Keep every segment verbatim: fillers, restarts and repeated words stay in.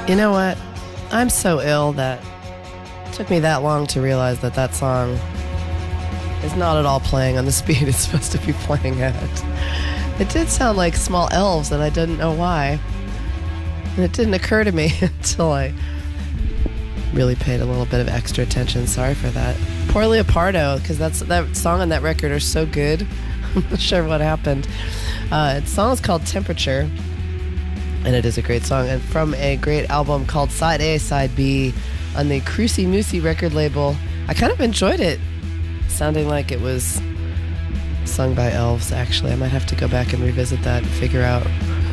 You know what? I'm so ill that it took me that long to realize that that song is not at all playing on the speed it's supposed to be playing at. It did sound like Small Elves, and I didn't know why. And it didn't occur to me until I really paid a little bit of extra attention. Sorry for that. Poor Leopardo, because that's that song on that record are so good. I'm not sure what happened. Uh, the song is called Temperature, and it is a great song. And from a great album called Side A, Side B on the Crucy Moosey record label. I kind of enjoyed it, sounding like it was sung by elves, actually. I might have to go back and revisit that and figure out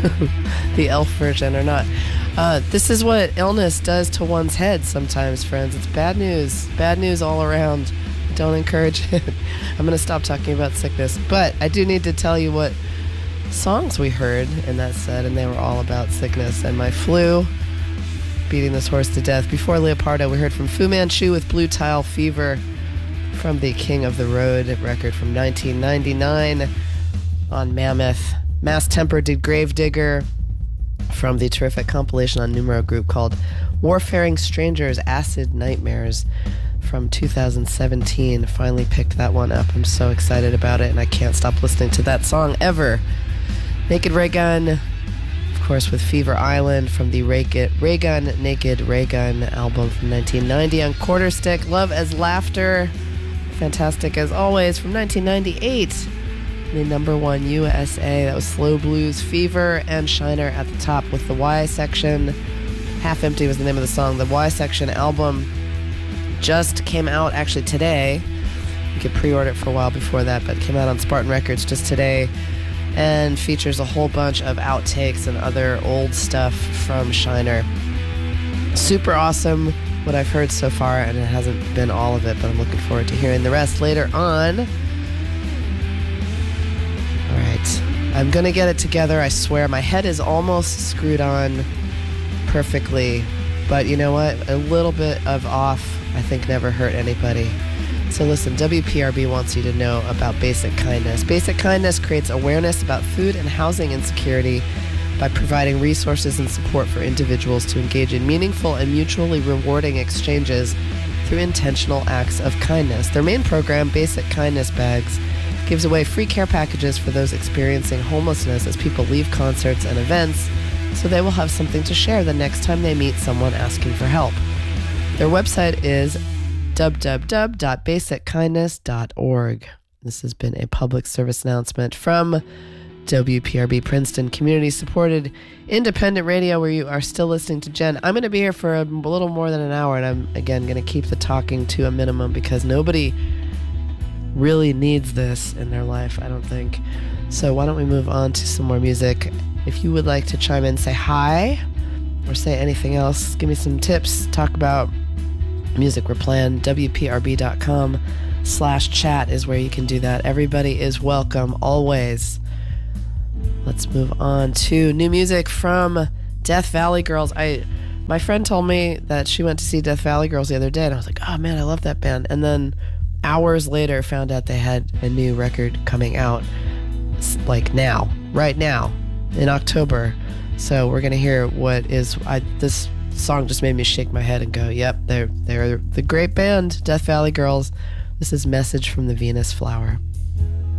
the elf version or not. Uh, this is what illness does to one's head sometimes, friends. It's bad news. Bad news all around. Don't encourage it. I'm going to stop talking about sickness. But I do need to tell you what songs we heard in that set, and they were all about sickness and my flu, beating this horse to death. Before Leopardo, we heard from Fu Manchu with Blue Tile Fever from the King of the Road record from nineteen ninety-nine on Mammoth. Mass Temper did Gravedigger from the terrific compilation on Numero Group called Warfaring Strangers Acid Nightmares from two thousand seventeen. Finally picked that one up. I'm so excited about it, and I can't stop listening to that song ever. Naked Raygun, of course, with Fever Island from the Raygun, Naked Raygun album from nineteen ninety on Quarterstick. Love as Laughter, fantastic as always, from nineteen ninety-eight. The number one U S A, that was Slow Blues Fever, and Shiner at the top with the Y Section. Half Empty was the name of the song. The Y Section album just came out actually today. You could pre-order it for a while before that, but it came out on Spartan Records just today and features a whole bunch of outtakes and other old stuff from Shiner. Super awesome what I've heard so far, and it hasn't been all of it, but I'm looking forward to hearing the rest later on. Alright, I'm gonna get it together, I swear. My head is almost screwed on perfectly, but you know what? A little bit of off, I think, never hurt anybody. So listen, W P R B wants you to know about Basic Kindness. Basic Kindness creates awareness about food and housing insecurity by providing resources and support for individuals to engage in meaningful and mutually rewarding exchanges through intentional acts of kindness. Their main program, Basic Kindness Bags, gives away free care packages for those experiencing homelessness as people leave concerts and events, so they will have something to share the next time they meet someone asking for help. Their website is w w w dot basic kindness dot org. This has been a public service announcement from W P R B Princeton, community-supported independent radio, where you are still listening to Jen. I'm going to be here for a little more than an hour, and I'm, again, going to keep the talking to a minimum because nobody really needs this in their life, I don't think. So why don't we move on to some more music. If you would like to chime in, say hi, or say anything else, give me some tips, talk about music we're playing, W P R B dot com slash chat is where you can do that. Everybody is welcome, always. Let's move on to new music from Death Valley Girls. I, my friend told me that she went to see Death Valley Girls the other day, and I was like, oh man, I love that band. And then hours later found out they had a new record coming out, like now, right now, in October. So we're going to hear what is, I, this song just made me shake my head and go, yep, they're, they're the great band, Death Valley Girls. This is Message from the Venus Flower.